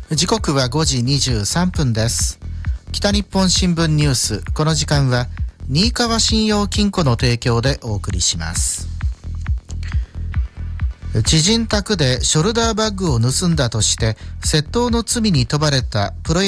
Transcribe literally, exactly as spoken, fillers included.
時刻はごじにじゅうさんぷんです。北日本新聞ニュース、この時間は新川信用金庫の提供でお送りします。知人宅でショルダーバッグを盗んだとして窃盗の罪に問われたプロ